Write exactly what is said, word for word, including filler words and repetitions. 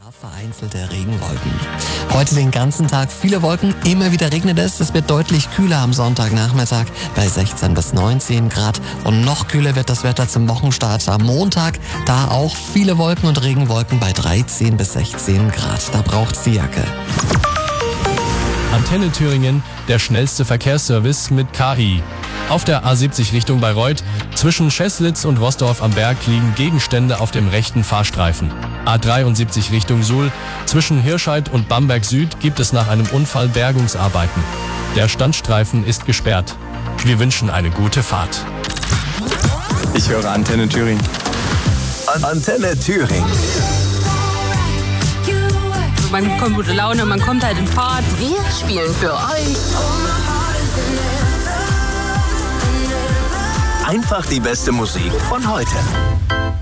paar vereinzelte Regenwolken. Heute den ganzen Tag viele Wolken, immer wieder regnet es. Es wird deutlich kühler am Sonntagnachmittag bei sechzehn bis neunzehn Grad. Und noch kühler wird das Wetter zum Wochenstart am Montag. Da auch viele Wolken und Regenwolken bei dreizehn bis sechzehn Grad. Da braucht's die Jacke. Antenne Thüringen, der schnellste Verkehrsservice mit K I. Auf der A siebzig Richtung Bayreuth, zwischen Scheßlitz und Wosdorf am Berg liegen Gegenstände auf dem rechten Fahrstreifen. A dreiundsiebzig Richtung Suhl, zwischen Hirscheid und Bamberg Süd gibt es nach einem Unfall Bergungsarbeiten. Der Standstreifen ist gesperrt. Wir wünschen eine gute Fahrt. Ich höre Antenne Thüringen. Antenne Thüringen. Man bekommt gute Laune, man kommt halt in Fahrt. Wir spielen für euch Einfach die beste Musik von heute.